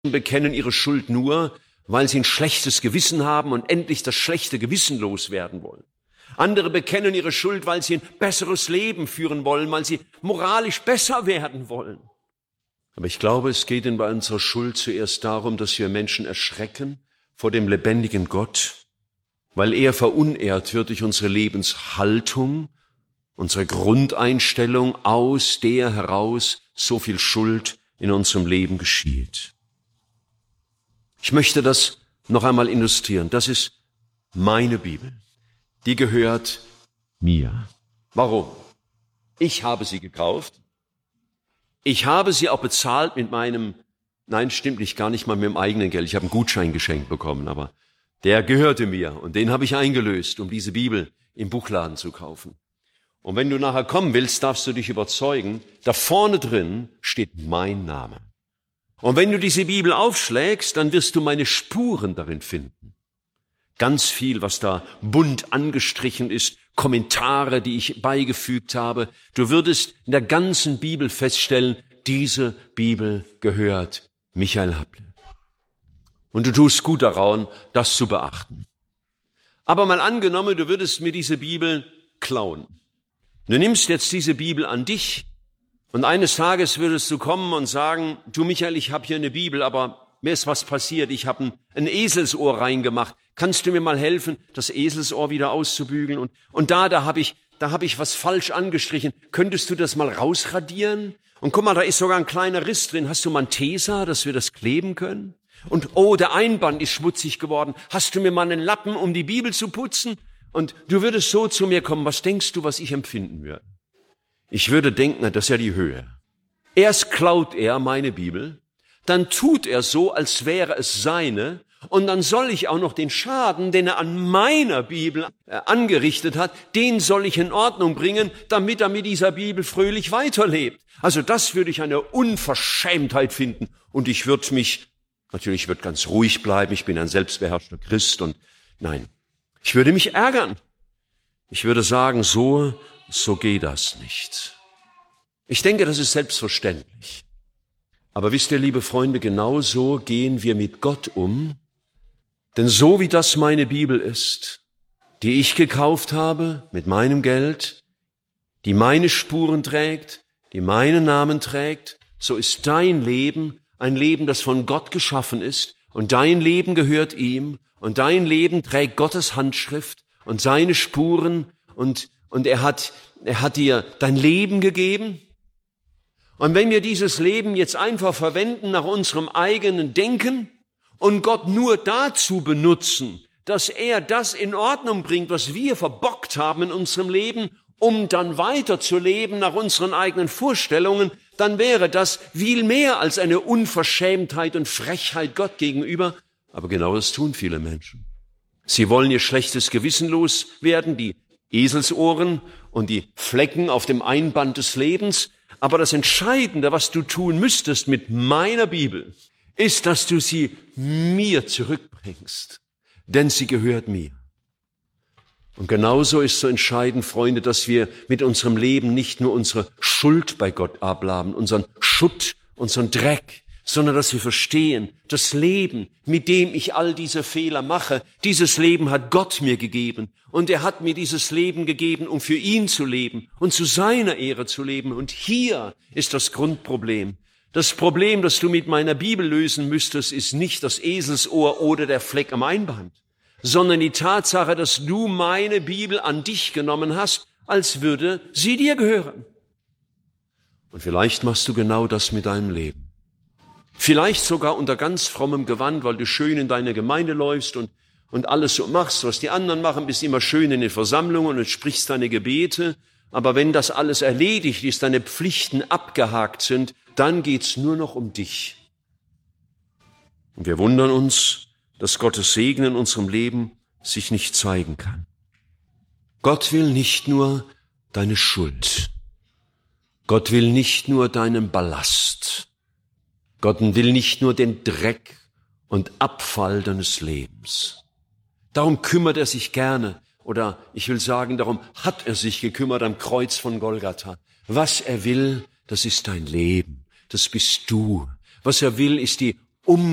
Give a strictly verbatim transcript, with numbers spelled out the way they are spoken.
bekennen ihre Schuld nur, weil sie ein schlechtes Gewissen haben und endlich das schlechte Gewissen loswerden wollen. Andere bekennen ihre Schuld, weil sie ein besseres Leben führen wollen, weil sie moralisch besser werden wollen. Aber ich glaube, es geht in bei unserer Schuld zuerst darum, dass wir Menschen erschrecken vor dem lebendigen Gott, weil er verunehrt wird durch unsere Lebenshaltung, unsere Grundeinstellung, aus der heraus so viel Schuld in unserem Leben geschieht. Ich möchte das noch einmal illustrieren. Das ist meine Bibel. Die gehört mir. Warum? Ich habe sie gekauft. Ich habe sie auch bezahlt mit meinem, nein, stimmt nicht, gar nicht mal mit dem eigenen Geld. Ich habe einen Gutschein geschenkt bekommen, aber der gehörte mir und den habe ich eingelöst, um diese Bibel im Buchladen zu kaufen. Und wenn du nachher kommen willst, darfst du dich überzeugen, da vorne drin steht mein Name. Und wenn du diese Bibel aufschlägst, dann wirst du meine Spuren darin finden. Ganz viel, was da bunt angestrichen ist, Kommentare, die ich beigefügt habe. Du würdest in der ganzen Bibel feststellen, diese Bibel gehört Michael Happle. Und du tust gut daran, das zu beachten. Aber mal angenommen, du würdest mir diese Bibel klauen. Du nimmst jetzt diese Bibel an dich und eines Tages würdest du kommen und sagen, du Michael, ich habe hier eine Bibel, aber mir ist was passiert, ich habe ein, ein Eselsohr reingemacht. Kannst du mir mal helfen, das Eselsohr wieder auszubügeln? Und, und da, da habe ich, da habe ich was falsch angestrichen. Könntest du das mal rausradieren? Und guck mal, da ist sogar ein kleiner Riss drin. Hast du mal ein Tesa, dass wir das kleben können? Und oh, der Einband ist schmutzig geworden. Hast du mir mal einen Lappen, um die Bibel zu putzen? Und du würdest so zu mir kommen. Was denkst du, was ich empfinden würde? Ich würde denken, na, das ist ja die Höhe. Erst klaut er meine Bibel, dann tut er so, als wäre es seine, und dann soll ich auch noch den Schaden, den er an meiner Bibel angerichtet hat, den soll ich in Ordnung bringen, damit er mit dieser Bibel fröhlich weiterlebt. Also das würde ich eine Unverschämtheit finden. Und ich würde mich, natürlich, ich würde ganz ruhig bleiben, ich bin ein selbstbeherrschter Christ und nein, ich würde mich ärgern. Ich würde sagen, so, so geht das nicht. Ich denke, das ist selbstverständlich. Aber wisst ihr, liebe Freunde, genau so gehen wir mit Gott um. Denn so wie das meine Bibel ist, die ich gekauft habe mit meinem Geld, die meine Spuren trägt, die meinen Namen trägt, so ist dein Leben ein Leben, das von Gott geschaffen ist und dein Leben gehört ihm und dein Leben trägt Gottes Handschrift und seine Spuren und, und er hat, er hat dir dein Leben gegeben. Und wenn wir dieses Leben jetzt einfach verwenden nach unserem eigenen Denken, und Gott nur dazu benutzen, dass er das in Ordnung bringt, was wir verbockt haben in unserem Leben, um dann weiterzuleben nach unseren eigenen Vorstellungen, dann wäre das viel mehr als eine Unverschämtheit und Frechheit Gott gegenüber. Aber genau das tun viele Menschen. Sie wollen ihr schlechtes Gewissen loswerden, die Eselsohren und die Flecken auf dem Einband des Lebens. Aber das Entscheidende, was du tun müsstest mit meiner Bibel, ist, dass du sie mir zurückbringst, denn sie gehört mir. Und genauso ist so entscheidend, Freunde, dass wir mit unserem Leben nicht nur unsere Schuld bei Gott abladen, unseren Schutt, unseren Dreck, sondern dass wir verstehen, das Leben, mit dem ich all diese Fehler mache, dieses Leben hat Gott mir gegeben. Und er hat mir dieses Leben gegeben, um für ihn zu leben und zu seiner Ehre zu leben. Und hier ist das Grundproblem. Das Problem, das du mit meiner Bibel lösen müsstest, ist nicht das Eselsohr oder der Fleck am Einband, sondern die Tatsache, dass du meine Bibel an dich genommen hast, als würde sie dir gehören. Und vielleicht machst du genau das mit deinem Leben. Vielleicht sogar unter ganz frommem Gewand, weil du schön in deine Gemeinde läufst und, und alles so machst, was die anderen machen, bist immer schön in den Versammlungen und sprichst deine Gebete. Aber wenn das alles erledigt ist, deine Pflichten abgehakt sind, dann geht's nur noch um dich. Und wir wundern uns, dass Gottes Segen in unserem Leben sich nicht zeigen kann. Gott will nicht nur deine Schuld. Gott will nicht nur deinen Ballast. Gott will nicht nur den Dreck und Abfall deines Lebens. Darum kümmert er sich gerne, oder ich will sagen, darum hat er sich gekümmert am Kreuz von Golgatha. Was er will, das ist dein Leben. Das bist du. Was er will, ist die